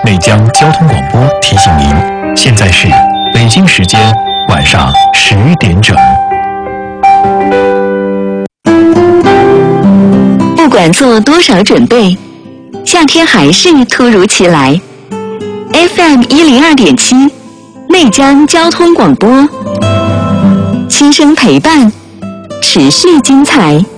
内江交通广播提醒您，现在是北京时间晚上10点整。 不管做多少准备，夏天还是突如其来。FM102.7，内江交通广播，轻声陪伴，持续精彩。